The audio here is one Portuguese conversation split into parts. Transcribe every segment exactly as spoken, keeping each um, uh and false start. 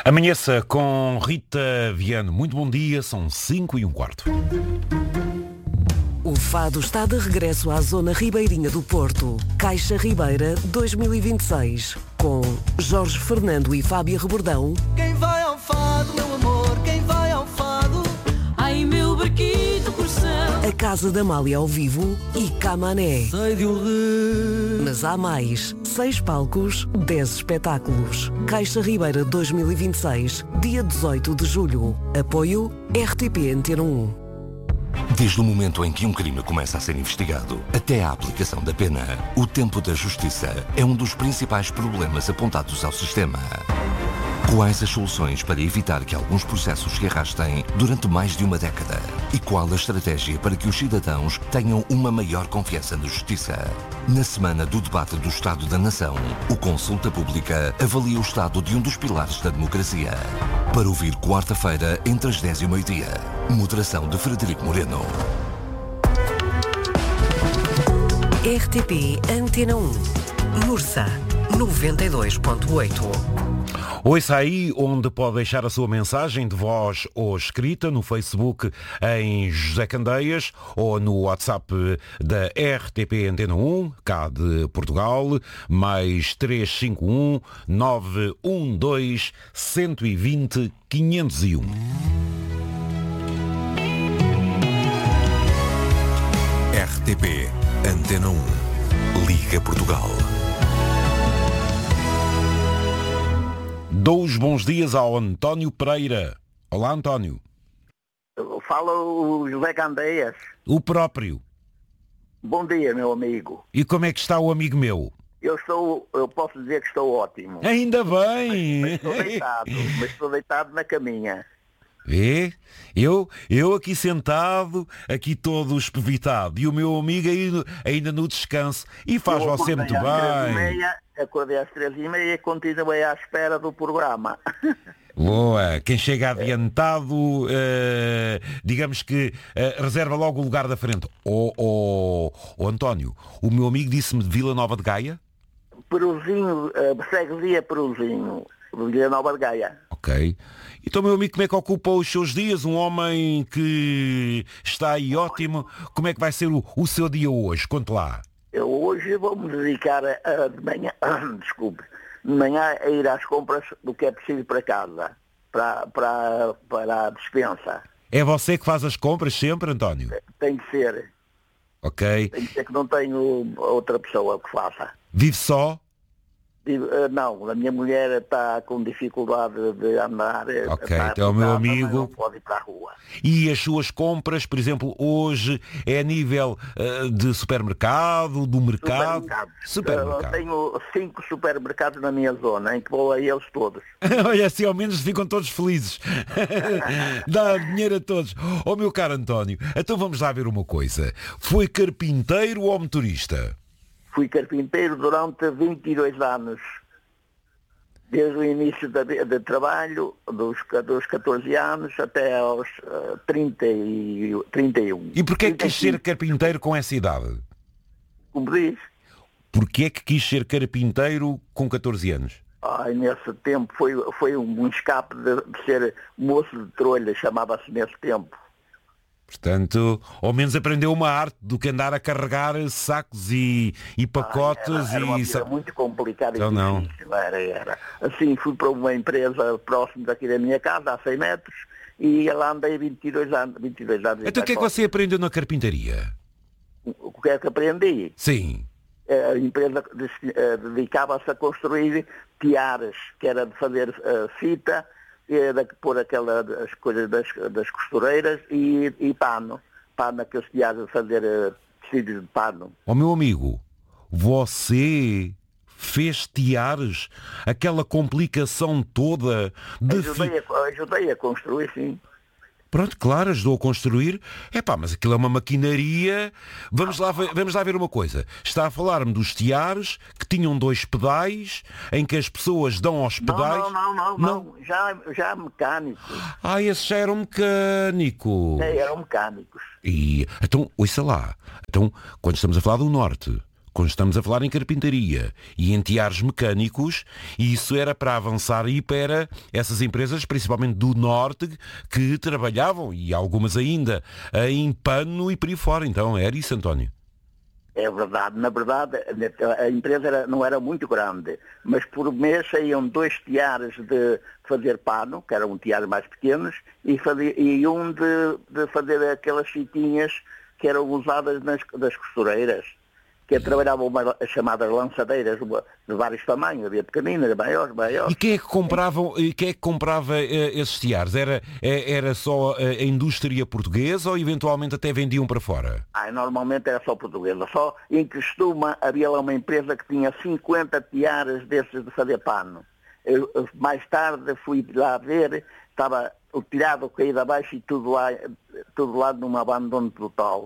Amanheça com Rita Viano. Muito bom dia, são cinco e um quarto. O Fado está de regresso à zona ribeirinha do Porto. Caixa Ribeira dois mil e vinte e seis. Com Jorge Fernando e Fábia Rebordão. Quem vai ao Fado, meu amor, quem vai ao Fado? Ai, meu barquito coração. A Casa da Amália ao vivo e Camané. Sei de um rio. Mas há mais. Seis palcos, dez espetáculos. Caixa Ribeira dois mil e vinte e seis, dia dezoito de julho. Apoio R T P Antena um. Desde o momento em que um crime começa a ser investigado até à aplicação da pena, o tempo da justiça é um dos principais problemas apontados ao sistema. Quais as soluções para evitar que alguns processos se arrastem durante mais de uma década? E qual a estratégia para que os cidadãos tenham uma maior confiança na justiça? Na semana do debate do Estado da Nação, o Consulta Pública avalia o estado de um dos pilares da democracia. Para ouvir quarta-feira, entre as dez e o meio-dia. Moderação de Frederico Moreno. R T P Antena um. Mursa, noventa e dois ponto oito. Ouça aí onde pode deixar a sua mensagem de voz ou escrita no Facebook em José Candeias ou no WhatsApp da R T P Antena um, cá de Portugal, mais três cinco um nove um dois um dois zero cinco zero um. R T P Antena um. Liga Portugal. Dou os bons dias ao António Pereira. Olá, António. Fala o José Candeias. O próprio. Bom dia, meu amigo. E como é que está o amigo meu? Eu estou, eu posso dizer que estou ótimo. Ainda bem. Mas, mas estou deitado, mas estou deitado na caminha. Vê? Eu, eu aqui sentado, aqui todo espevitado, e o meu amigo ainda, ainda no descanso. E faz Eu você muito acordei às três e bem. meia, acordei às três e meia e continuei à espera do programa. Boa, quem chega adiantado, eh, digamos que eh, reserva logo o lugar da frente. Ô oh, oh, oh, António, o meu amigo disse-me de Vila Nova de Gaia? Peruzinho, uh, freguesia Peruzinho, Vila Nova de Gaia. Ok. Então, meu amigo, como é que ocupa os seus dias? Um homem que está aí ótimo. Como é que vai ser o, o seu dia hoje? Conte lá. Eu hoje vou-me dedicar a, a, de manhã, desculpe, de manhã a ir às compras do que é preciso para casa, para, para, para a despensa. É você que faz as compras sempre, António? Tem que ser. Ok. Tem que ser que não tenho outra pessoa que faça. Vive só? Não, a minha mulher está com dificuldade de andar. Ok, está então o meu casa, amigo... não pode ir para a rua. E as suas compras, por exemplo, hoje é a nível uh, de supermercado, do mercado? Supermercado. Supermercado. Eu tenho cinco supermercados na minha zona, em que vou a eles todos. Olha, assim ao menos ficam todos felizes. Dá dinheiro a todos. Oh, meu caro António, então vamos lá ver uma coisa. Foi carpinteiro ou motorista? Fui carpinteiro durante vinte e dois anos. Desde o início de, de trabalho, dos, dos catorze anos até aos uh, trinta e, trinta e um. E porquê é que quis ser carpinteiro com essa idade? Como diz? Porquê é que quis ser carpinteiro com catorze anos? Ai, nesse tempo foi, foi um escape de, de ser moço de trolha, chamava-se nesse tempo. Portanto, ao menos aprendeu uma arte do que andar a carregar sacos e, e pacotes. Ah, era, era uma e vida muito complicada então, e não. difícil. Era, era. Assim, fui para uma empresa próximo daqui da minha casa, a cem metros, e lá andei vinte e dois anos. vinte e dois anos então o que é que você aprendeu na carpintaria? O que é que aprendi? Sim. A empresa dedicava-se a construir tiares, que era de fazer uh, fita, de pôr aquelas as coisas das, das costureiras e, e pano. Pano, aqueles tiares de fazer uh, tecidos de pano. Ó meu amigo, você fez tiares? Aquela complicação toda de... Ajudei a, ajudei a construir, sim. Pronto, claro, ajudou a construir. Epá, mas aquilo é uma maquinaria. Vamos lá, ver- vamos lá ver uma coisa. Está a falar-me dos tiares que tinham dois pedais, em que as pessoas dão aos pedais. Não, não, não, não, não. Já, já mecânicos. Ah, esse já era um mecânico. É, eram mecânicos. E, então, ouça lá. Então, quando estamos a falar do norte, quando estamos a falar em carpintaria e em tiares mecânicos, isso era para avançar e para essas empresas, principalmente do Norte, que trabalhavam, e algumas ainda, em pano e por aí fora. Então, era isso, António? É verdade. Na verdade, a empresa era, não era muito grande, mas por mês saíam dois tiares de fazer pano, que eram tiares mais pequenos, e, fazia, e um de, de fazer aquelas fitinhas que eram usadas nas, das costureiras, que trabalhavam uma, as chamadas lançadeiras de vários tamanhos, havia pequeninas, maiores, maiores. E quem é que, compravam, quem é que comprava eh, esses tiares? Era, eh, era só a indústria portuguesa ou eventualmente até vendiam para fora? Ah, normalmente era só portuguesa. Só em Cristuma havia lá uma empresa que tinha cinquenta tiares desses de fazer pano. Eu, eu, mais tarde fui lá ver, estava o tirado caído abaixo e tudo lá, tudo lá num abandono total.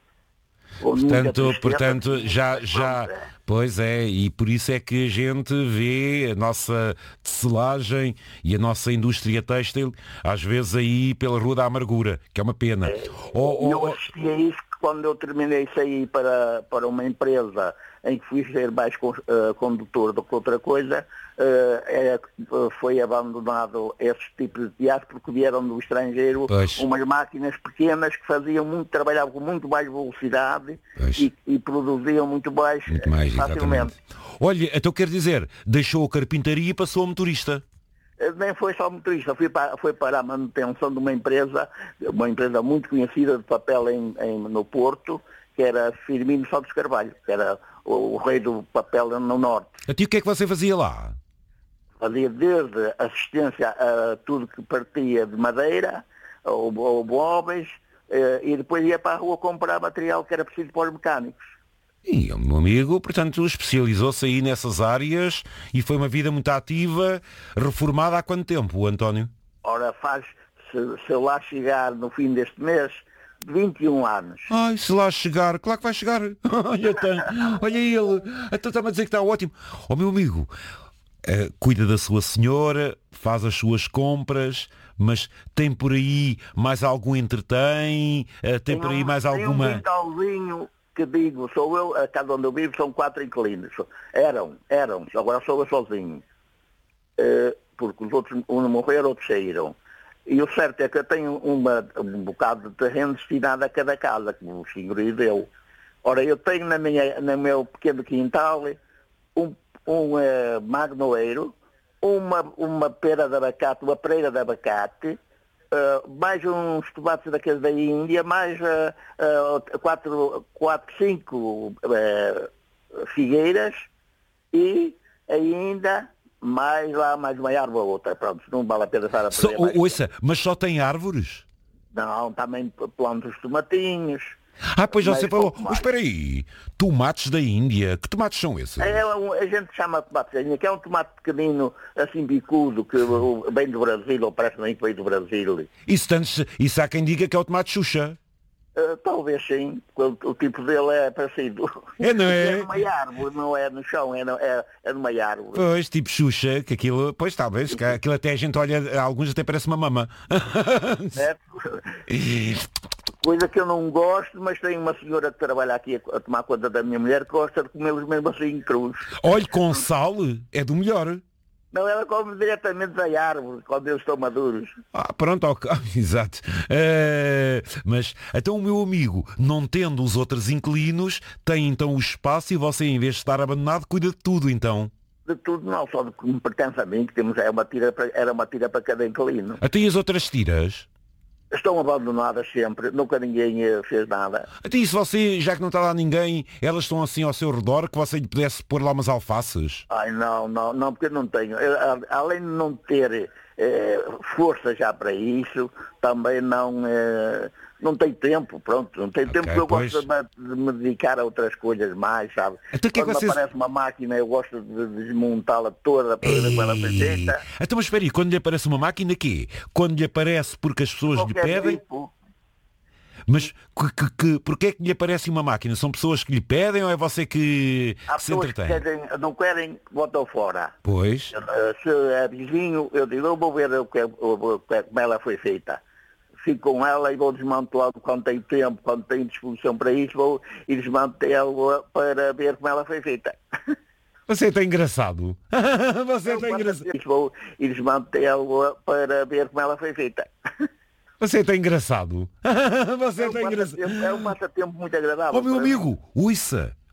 Portanto, portanto já, já, pois é, e por isso é que a gente vê a nossa tecelagem e a nossa indústria têxtil, às vezes aí pela Rua da Amargura, que é uma pena. É, oh, eu assisti a isso quando eu terminei sair para, para uma empresa em que fui ser mais uh, condutor do que outra coisa, uh, é, foi abandonado esses tipos de tiares porque vieram do estrangeiro pois. umas máquinas pequenas que faziam muito, trabalhavam com muito mais velocidade e, e produziam muito mais, muito mais facilmente. Exatamente. Olha, então quer dizer, deixou a carpintaria e passou a motorista. Nem foi só motorista, fui para, foi para a manutenção de uma empresa, uma empresa muito conhecida de papel em, em, no Porto, que era Firmino Santos Carvalho, que era o, o rei do papel no Norte. A ti o que é que você fazia lá? Fazia desde assistência a tudo que partia de madeira, ou, ou móveis, e depois ia para a rua comprar material que era preciso para os mecânicos. E o meu amigo, portanto, especializou-se aí nessas áreas e foi uma vida muito ativa, reformada há quanto tempo, António? Ora, faz, se, se eu lá chegar no fim deste mês, vinte e um anos. Ai, se lá chegar, claro que vai chegar. olha, tá, olha ele, então está-me a dizer que está ótimo. Ó oh, meu amigo, uh, cuida da sua senhora, faz as suas compras, mas tem por aí mais algum entretém? Uh, tem, tem por aí mais um, alguma... Tem um quintalzinho que digo, sou eu, a casa onde eu vivo são quatro inquilinos. Eram, eram, agora sou eu sozinho. Uh, porque os outros, uns morreram, outros saíram. E o certo é que eu tenho uma, um bocado de terreno destinado a cada casa, que o senhorio deu. Ora, eu tenho na minha, no meu pequeno quintal um, um uh, magnoeiro, uma, uma pera de abacate, uma pereira de abacate, Uh, mais uns tomates daqueles da Índia, mais uh, uh, quatro, quatro, cinco uh, figueiras e ainda mais lá, mais uma árvore ou outra. Pronto, não vale a pena estar a perder mais. Ouça, mas só tem árvores? Não, também planto os tomatinhos. Ah, pois já você falou. Mas espera aí, tomates da Índia, que tomates são esses? É, a gente chama tomate da Índia, que é um tomate pequenino, assim bicudo, que vem do Brasil, ou parece nem que veio do Brasil. Isso, tanto, isso há quem diga que é o tomate Xuxa. Uh, talvez sim, o, o tipo dele é parecido. É, não é? É numa árvore, não é no chão, é, no, é, é numa árvore. Pois, tipo Xuxa, que aquilo, pois talvez, que aquilo até a gente olha, alguns até parece uma mama. É. Coisa que eu não gosto, mas tem uma senhora que trabalha aqui a, a tomar conta da minha mulher que gosta de comê-los mesmo assim cruz. Olhe, com sal é do melhor. Não, ela come diretamente da árvore, quando eles estão maduros. Ah, pronto, ok, exato. Uh, mas, então o meu amigo, não tendo os outros inquilinos, tem então o espaço e você, em vez de estar abandonado, cuida de tudo, então? De tudo não, só do que me pertence a mim, que temos, é uma tira para, era uma tira para cada inquilino. Até as outras tiras? Estão abandonadas sempre, nunca ninguém fez nada. Até isso você, já que não está lá ninguém, elas estão assim ao seu redor, que você lhe pudesse pôr lá umas alfaces? Ai não, não, não, porque eu não tenho. Eu, além de não ter eh, força já para isso, também não, eh, não tenho tempo, pronto. Não tenho okay, tempo porque eu pois. gosto de, de me dedicar a outras coisas mais, sabe? Então, que Quando é que vocês... aparece uma máquina, eu gosto de desmontá-la toda para ver quando ela foi feita. Então, mas espera aí, quando lhe aparece uma máquina, quê? Quando lhe aparece porque as pessoas Qualquer lhe pedem? Tipo. Mas que, que, que, porquê é que lhe aparece uma máquina? São pessoas que lhe pedem ou é você que Há se pessoas entretém? que querem, não querem, botam fora. Pois. Se é vizinho, eu digo, eu vou ver o que, o, como ela foi feita. fico com ela e vou desmantelá-lo quando tenho tempo, quando tenho disposição para isso, vou e desmantelo-a para ver como ela foi feita. Você está engraçado. Você está engraçado. Vou e desmantelo-a para ver como ela foi feita. Você está engraçado. Você está é um engraçado. É um passatempo muito agradável. Oh, meu amigo, ouça.